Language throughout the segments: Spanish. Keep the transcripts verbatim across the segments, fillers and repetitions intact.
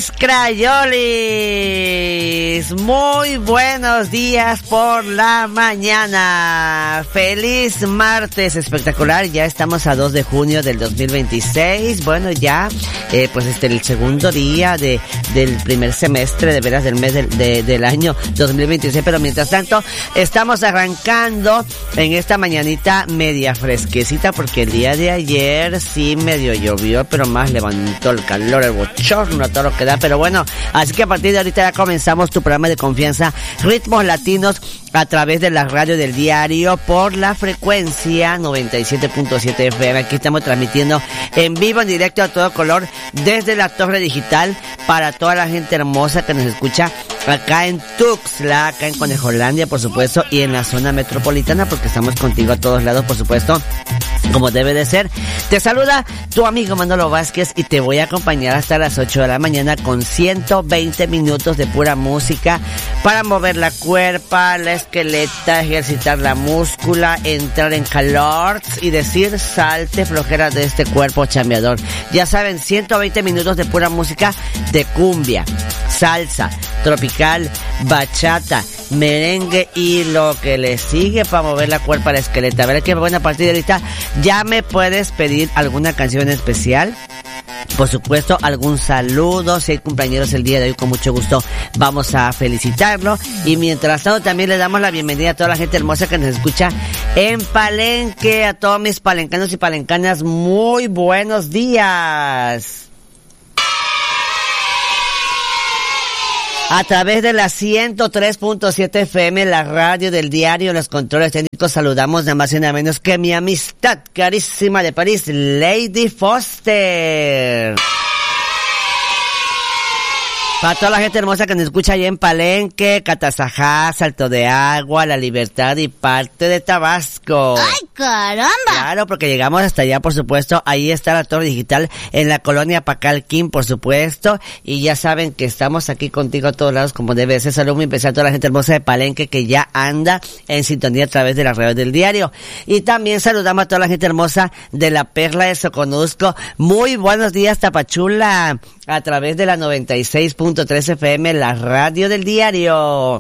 mis crayolis, muy buenos días por la mañana. Feliz martes espectacular, ya estamos a dos de junio del dos mil veintiséis. Bueno, ya eh, pues este el segundo día de del primer semestre, de veras, del mes de, de, del año dos mil veintiséis, pero mientras tanto estamos arrancando en esta mañanita media fresquecita, porque el día de ayer sí medio llovió, pero más levantó el calor, el bochorno, todo lo que da. Pero bueno, así que a partir de ahorita ya comenzamos tu programa de confianza, Ritmos Latinos, a través de la radio del diario por la frecuencia noventa y siete punto siete F M. Aquí estamos transmitiendo en vivo, en directo, a todo color, desde la torre digital, para toda la gente hermosa que nos escucha acá en Tuxtla, acá en Conejolandia, por supuesto, y en la zona metropolitana, porque estamos contigo a todos lados, por supuesto, como debe de ser. Te saluda tu amigo Manolo Vázquez y te voy a acompañar hasta las ocho de la mañana con ciento veinte minutos de pura música para mover la cuerpa, la esqueleta, ejercitar la múscula, entrar en calor y decir salte flojera de este cuerpo chambeador. Ya saben, ciento veinte minutos de pura música de cumbia, salsa, tropical, bachata, merengue y lo que le sigue para mover la cuerpa, la esqueleta. A ver qué buena, a partir de ahorita ya me puedes pedir alguna canción especial. Por supuesto, algún saludo, si hay cumpleaños el día de hoy, con mucho gusto vamos a felicitarlo. Y mientras tanto también le damos la bienvenida a toda la gente hermosa que nos escucha en Palenque, a todos mis palencanos y palencanas, muy buenos días. A través de la ciento tres punto siete F M, la radio del diario, los controles técnicos, saludamos nada más y nada menos que mi amistad carísima de París, Lady Foster. Para toda la gente hermosa que nos escucha allá en Palenque, Catazajá, Salto de Agua, La Libertad y parte de Tabasco. ¡Ay, caramba! Claro, porque llegamos hasta allá, por supuesto. Ahí está la torre digital en la colonia Pacalquín, por supuesto. Y ya saben que estamos aquí contigo a todos lados, como debe ser. Saludos muy especial a toda la gente hermosa de Palenque que ya anda en sintonía a través de las redes del diario. Y también saludamos a toda la gente hermosa de la Perla de Soconusco. Muy buenos días, Tapachula, a través de la noventa y seis punto tres F M, la radio del diario.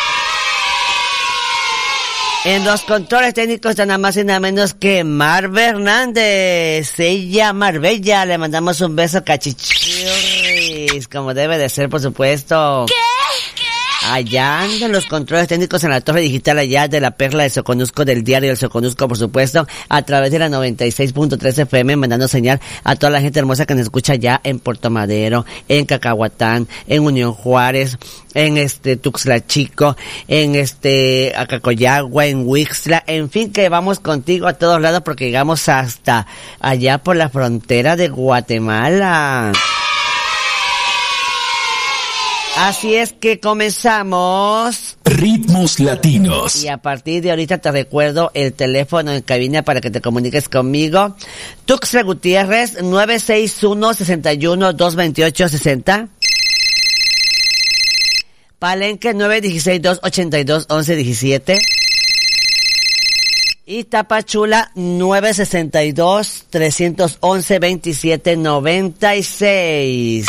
En los controles técnicos está nada más y nada menos que Marve Hernández. Ella, Marbella, le mandamos un beso cachichirris, como debe de ser, por supuesto. ¿Qué? Allá andan los controles técnicos en la torre digital allá de la Perla de Soconusco, del diario del Soconusco, por supuesto, a través de la noventa y seis punto tres F M, mandando señal a toda la gente hermosa que nos escucha allá en Puerto Madero, en Cacahuatán, en Unión Juárez, en este Tuxtla Chico, en este Acacoyagua, en Huixtla, en fin, que vamos contigo a todos lados porque llegamos hasta allá por la frontera de Guatemala. Así es que comenzamos Ritmos Latinos. Y a partir de ahorita te recuerdo el teléfono en cabina para que te comuniques conmigo. Tuxtla Gutiérrez, nueve seis uno, seis uno, dos dos ocho, seis cero. Palenque, nueve uno seis, dos ocho dos, once diecisiete. Y Tapachula, nueve seis dos, tres once, veintisiete noventa y seis.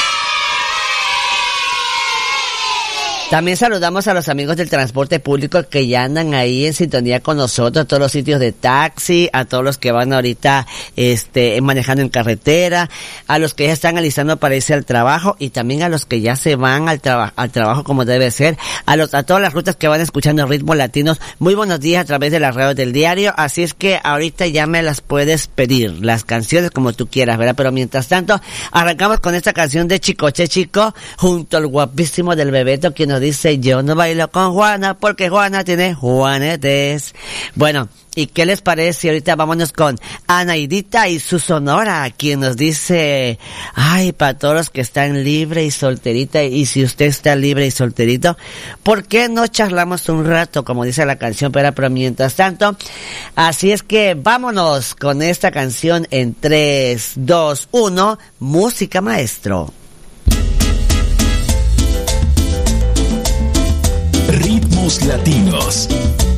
También saludamos a los amigos del transporte público que ya andan ahí en sintonía con nosotros, a todos los sitios de taxi, a todos los que van ahorita este manejando en carretera, a los que ya están alistando para irse al trabajo y también a los que ya se van al, traba- al trabajo como debe ser, a los a todas las rutas que van escuchando Ritmos Latinos. Muy buenos días a través de las redes del diario, así es que ahorita ya me las puedes pedir, las canciones como tú quieras, ¿verdad? Pero mientras tanto, arrancamos con esta canción de Chicoche Chico, junto al guapísimo del Bebeto, quien nos dice yo no bailo con Juana porque Juana tiene juanetes. Bueno, ¿y qué les parece? Ahorita vámonos con Anaidita y su Sonora, quien nos dice, ay, para todos los que están libre y solterita, y si usted está libre y solterito, ¿por qué no charlamos un rato? Como dice la canción, pero, pero mientras tanto, así es que vámonos con esta canción en tres, dos, uno, música maestro. Ritmos Latinos.